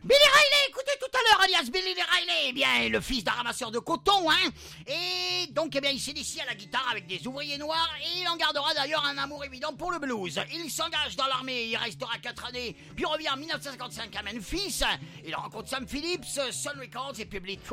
Billy Riley, écoutez tout à l'heure, alias Billy Riley, eh bien, le fils d'un ramasseur de coton, hein. Et donc, eh bien, il s'initie à la guitare avec des ouvriers noirs et il en gardera d'ailleurs un amour évident pour le blues. Il s'engage dans l'armée, il restera 4 années, puis revient en 1955 à Memphis. Il rencontre Sam Phillips, Sun Records et publie